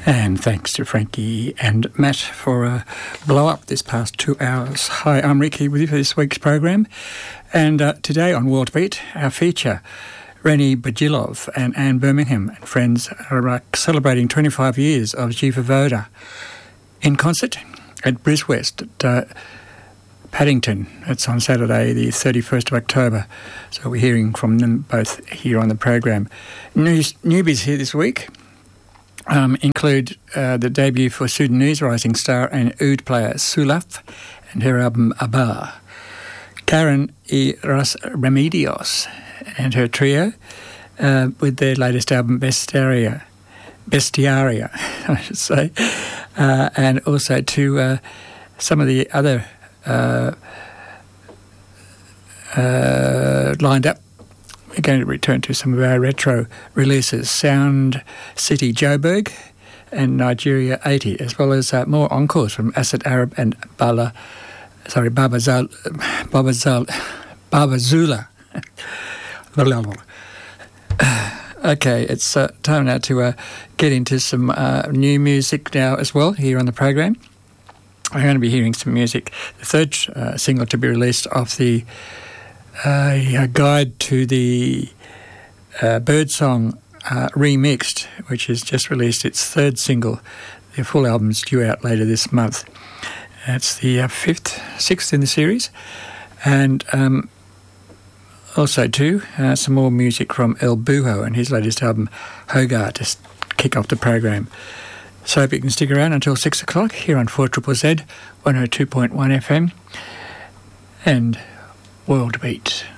And thanks to Frankie and Matt for a blow-up this past 2 hours. Hi, I'm Ricky with you for this week's program. And today on World Beat, our feature, Rennie Bajilov and Anne Birmingham and friends are celebrating 25 years of Jiva Voda in concert at Briswest at Paddington. It's on Saturday, the 31st of October. So we're hearing from them both here on the program. Newbies here this week include the debut for Sudanese rising star and oud player Sulaf and her album Abar. Karen y Ros Remedios and her trio with their latest album Bestiaria, I should say, and also to some of the other lined up. We're going to return to some of our retro releases, Sound City Joburg and Nigeria 80, as well as more encores from Acid Arab and Baba Zula. Okay, it's time now to get into some new music now as well here on the program. I'm going to be hearing some music, the third single to be released off the Guide to the Birdsong Remixed, which has just released its third single. The full album's due out later this month. It's the sixth in the series. And also, too, some more music from El Buho and his latest album, Hogar, to kick off the program. So I hope you can stick around until 6 o'clock here on 4ZZZ, 102.1 FM, and World Beat.